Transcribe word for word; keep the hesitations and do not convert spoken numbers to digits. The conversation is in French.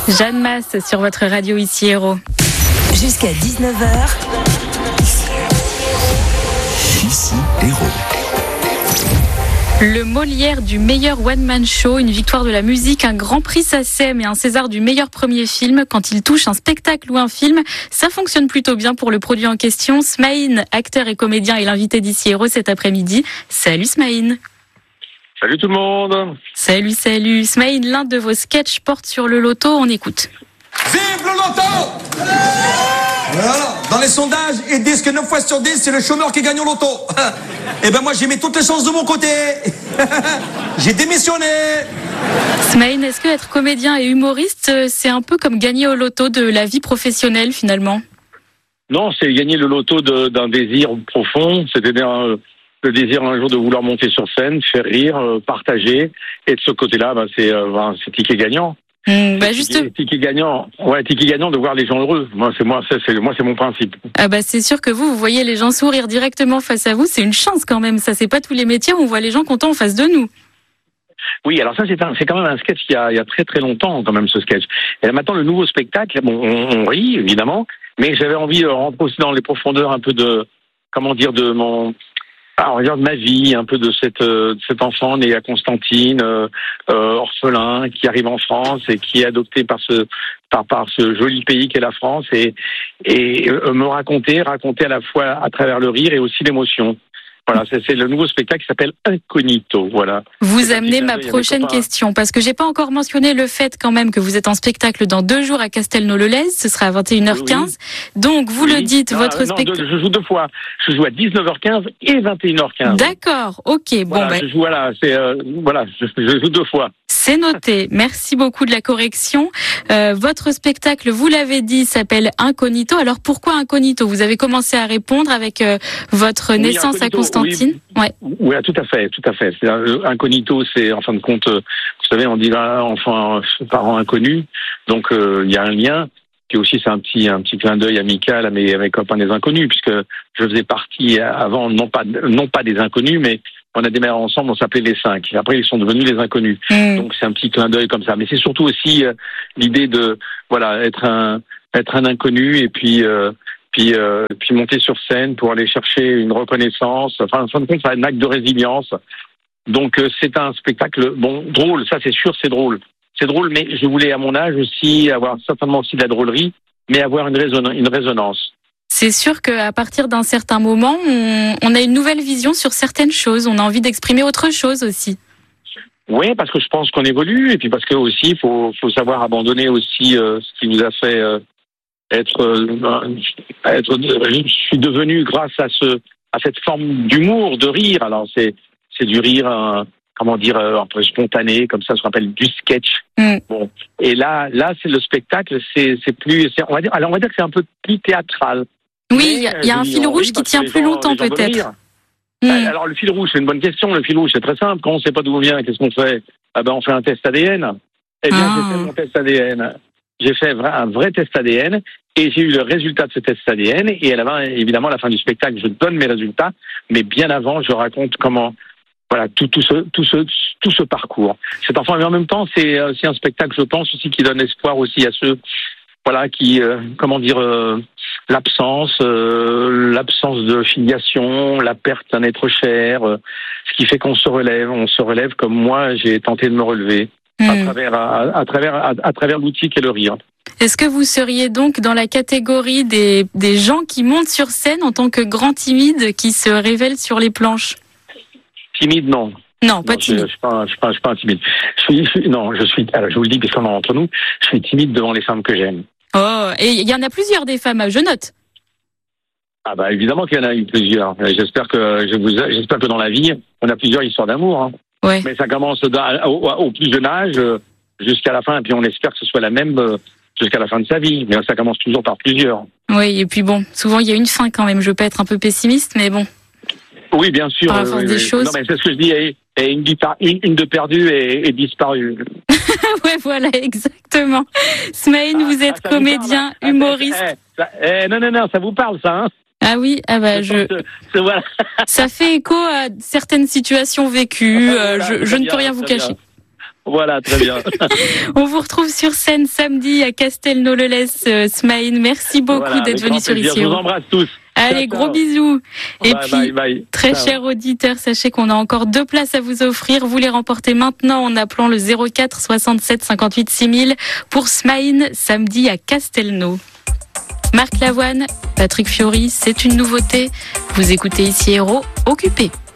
Jeanne Masse sur votre radio ici Héros. Jusqu'à dix-neuf heures. Ici Héros. Le Molière du meilleur one-man show, une victoire de la musique, un grand prix SACEM et un César du meilleur premier film. Quand il touche un spectacle ou un film, ça fonctionne plutôt bien pour le produit en question. Smaïn, acteur et comédien, est l'invité d'ici Héros cet après-midi. Salut Smaïn. Salut tout le monde. Salut, salut. Smaïn, l'un de vos sketchs porte sur le loto, on écoute. Vive le loto! Voilà. Dans les sondages, ils disent que neuf fois sur dix, c'est le chômeur qui gagne au loto. Et ben moi, j'ai mis toutes les chances de mon côté. J'ai démissionné. Smaïn, est-ce que être comédien et humoriste, c'est un peu comme gagner au loto de la vie professionnelle finalement? Non, c'est gagner le loto de, d'un désir profond, c'est-à-dire euh, le désir un jour de vouloir monter sur scène, faire rire, euh, partager. Et de ce côté-là, ben, c'est, euh, ben, c'est ticket gagnant. Mmh, bah juste... ticket, ticket gagnant, ouais, ticket gagnant de voir les gens heureux. Moi, c'est moi, c'est, c'est moi, c'est mon principe. Ah bah c'est sûr que vous, vous voyez les gens sourire directement face à vous, c'est une chance quand même. Ça, c'est pas tous les métiers où on voit les gens contents en face de nous. Oui, alors ça, c'est, un, c'est quand même un sketch qui a, il y a très très longtemps, quand même, ce sketch. Et là, maintenant, le nouveau spectacle, bon, on, on rit évidemment, mais j'avais envie de rentrer aussi dans les profondeurs un peu de, comment dire, de mon Ah, on regarde ma vie, un peu de cette euh, de cet enfant né à Constantine, euh, euh, orphelin, qui arrive en France et qui est adopté par ce par par ce joli pays qu'est la France, et et euh, me raconter, raconter à la fois à travers le rire et aussi l'émotion. Voilà, c'est, c'est le nouveau spectacle qui s'appelle Incognito. Voilà. Vous amenez ma prochaine question, parce que j'ai pas encore mentionné le fait quand même que vous êtes en spectacle dans deux jours à Castelnau-le-Lez, ce sera à vingt et une heures quinze. Oui. Donc vous oui. le dites, non, votre spectacle. Je joue deux fois. Je joue à dix-neuf heures quinze et vingt et une heures quinze. D'accord, ok. Bon, voilà, bah... je joue, voilà, c'est euh, voilà, je, je joue deux fois. C'est noté. Merci beaucoup de la correction. Euh, votre spectacle, vous l'avez dit, s'appelle Incognito. Alors pourquoi Incognito? Vous avez commencé à répondre avec euh, votre oui, naissance Incognito, à Constantine. Oui. Ouais. Oui, tout à fait, tout à fait. C'est, euh, Incognito, c'est en fin de compte, euh, vous savez, on dit là, enfant, parent inconnu. Donc il euh, y a un lien. Puis aussi, c'est un petit un petit clin d'œil amical à mes, à mes copains des inconnus, puisque je faisais partie avant non pas non pas des inconnus, mais on a démarré ensemble, on s'appelait les cinq. Après, ils sont devenus les inconnus. Mmh. Donc, c'est un petit clin d'œil comme ça. Mais c'est surtout aussi euh, l'idée de, voilà, être un, être un inconnu et puis, euh, puis, euh, puis monter sur scène pour aller chercher une reconnaissance. Enfin, en fin de compte, c'est un acte de résilience. Donc, euh, c'est un spectacle, bon, drôle. Ça, c'est sûr, c'est drôle. C'est drôle, mais je voulais, à mon âge aussi, avoir certainement aussi de la drôlerie, mais avoir une, raison, une résonance. C'est sûr qu'à partir d'un certain moment, on, on a une nouvelle vision sur certaines choses. On a envie d'exprimer autre chose aussi. Oui, parce que je pense qu'on évolue, et puis parce que aussi, il faut, faut savoir abandonner aussi euh, ce qui nous a fait euh, être, euh, être. Je suis devenu grâce à ce, à cette forme d'humour, de rire. Alors c'est, c'est du rire, euh, comment dire, un peu spontané, comme ça, ça se rappelle du sketch. Mm. Bon, et là, là, c'est le spectacle, c'est, c'est plus, c'est, on va dire, alors on va dire que c'est un peu plus théâtral. Oui, il y a, y a un fil rouge qui tient plus gens, longtemps peut-être. Mmh. Alors le fil rouge, c'est une bonne question. Le fil rouge, c'est très simple. Quand on ne sait pas d'où on vient, qu'est-ce qu'on fait? Ah ben on fait un test A D N. Eh bien, ah. j'ai fait mon test A D N. J'ai fait un vrai test A D N et j'ai eu le résultat de ce test A D N. Et à la, évidemment, à la fin du spectacle, je donne mes résultats. Mais bien avant, je raconte comment, voilà, tout, tout ce, tout ce, tout ce parcours. Cet enfant, mais en même temps, c'est aussi un spectacle, je pense aussi, qui donne espoir aussi à ceux, voilà, qui, euh, comment dire. Euh, L'absence, euh, l'absence de filiation, la perte d'un être cher, euh, ce qui fait qu'on se relève, on se relève comme moi j'ai tenté de me relever mmh. à travers à, à travers à, à travers l'outil qu'est le rire. Est-ce que vous seriez donc dans la catégorie des des gens qui montent sur scène en tant que grand timide qui se révèlent sur les planches? Timide, non. Non, pas non, timide. Je, je suis pas, je suis pas, je suis pas un timide. Je suis, je suis, non, je suis. Alors, je vous le dis parce qu'on est entre nous. Je suis timide devant les femmes que j'aime. Oh, et il y en a plusieurs des femmes, je note. Ah bah évidemment qu'il y en a eu plusieurs. J'espère que je vous, j'espère que dans la vie, on a plusieurs histoires d'amour. Hein. Ouais. Mais ça commence au, au plus jeune âge jusqu'à la fin, et puis on espère que ce soit la même jusqu'à la fin de sa vie. Mais ça commence toujours par plusieurs. Oui, et puis bon, souvent il y a une fin quand même. Je veux pas être un peu pessimiste, mais bon. Oui, bien sûr. Par la force oui, des oui. choses. Non, mais c'est ce que je dis. Et, et une, une, une de perdue et, et disparue. Ouais, voilà, exactement. Smaïn, ah, vous êtes ah, comédien, vous humoriste. Eh, ça, eh, non, non, non, ça vous parle, ça, hein? Ah oui, ah bah je. je... C'est, voilà. Ça fait écho à certaines situations vécues. Enfin, voilà, euh, je je bien, ne peux rien vous cacher. Bien. Voilà, très bien. On vous retrouve sur scène samedi à Castelnau-le-Lez, euh, Smaïn. Merci beaucoup Voilà, d'être avec venu grand sur plaisir. Ici Je vous Héros. embrasse tous. Allez, Ciao, gros ciao. bisous. Et Bye, puis, bye, bye. très Ciao. chers auditeurs, sachez qu'on a encore deux places à vous offrir. Vous les remportez maintenant en appelant le zéro quatre soixante-sept cinquante-huit six mille pour Smaïn samedi à Castelnau. Marc Lavoine, Patrick Fiori, c'est une nouveauté. Vous écoutez Ici Héros, occupé.